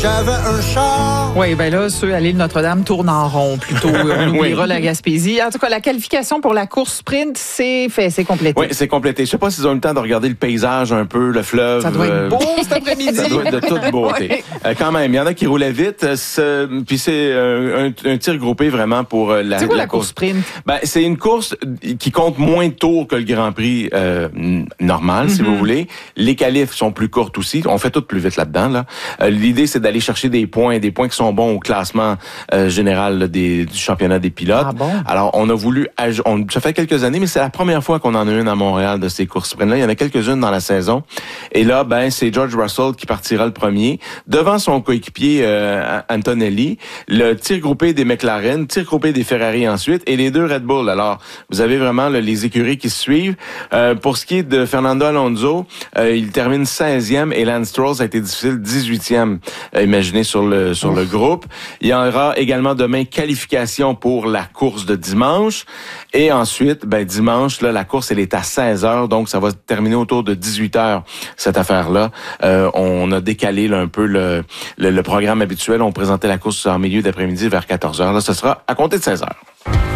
J'avais un char. Oui, ben là, ceux à l'île Notre-Dame tournent en rond plutôt. On oubliera la Gaspésie. En tout cas, la qualification pour la course sprint, c'est complété. Oui, c'est complété. Je sais pas s'ils ont eu le temps de regarder le paysage un peu, le fleuve. Ça doit être beau cet après-midi. Ça doit être de toute beauté. Oui. Quand même, il y en a qui roulaient vite. Puis c'est un tir groupé vraiment pour C'est quoi la course sprint? Ben, c'est une course qui compte moins de tours que le Grand Prix normal, si vous voulez. Les qualifs sont plus courtes aussi. On fait tout plus vite là-dedans. Là. L'idée, c'est d'aller chercher des points qui sont bons au classement général là, du championnat des pilotes. Ah bon? Alors, on a voulu... ça fait quelques années, mais c'est la première fois qu'on en a une à Montréal de ces courses sprint-là. Il y en a quelques-unes dans la saison. Et là, ben, c'est George Russell qui partira le premier. Devant son coéquipier Antonelli, le tir groupé des McLaren, tir groupé des Ferrari ensuite, et les deux Red Bull. Alors, vous avez vraiment les écuries qui se suivent. Pour ce qui est de Fernando Alonso, il termine 16e et Lance Stroll, ça a été difficile, 18e. Imaginez sur le groupe. Il y aura également demain qualification pour la course de dimanche. Et ensuite, ben dimanche, là, la course, elle est à 16h, donc ça va terminer autour de 18h, cette affaire-là. On a décalé là, un peu le programme habituel. On présentait la course en milieu d'après-midi vers 14h. Là, ce sera à compter de 16h.